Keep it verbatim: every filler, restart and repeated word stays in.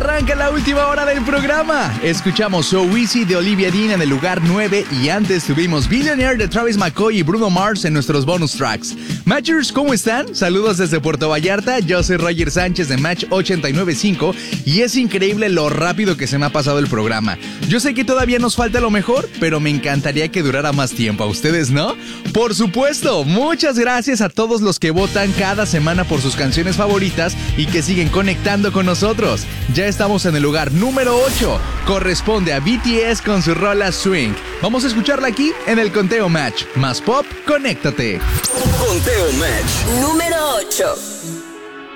arranca la última hora del programa. Escuchamos So Easy de Olivia Dean en el lugar nueve y antes tuvimos Billionaire de Travis McCoy y Bruno Mars en nuestros bonus tracks. Matchers, ¿cómo están? Saludos desde Puerto Vallarta. Yo soy Roger Sánchez de Match ochenta y nueve punto cinco y es increíble lo rápido que se me ha pasado el programa. Yo sé que todavía nos falta lo mejor, pero me encantaría que durara más tiempo. ¿A ustedes no? Por supuesto. Muchas gracias a todos los que votan cada semana por sus canciones favoritas y que siguen conectando con nosotros. Ya estamos en el lugar número ocho. Corresponde a B T S con su rola Swing. Vamos a escucharla aquí en el Conteo Match. Más pop, conéctate. Conteo Match número ocho.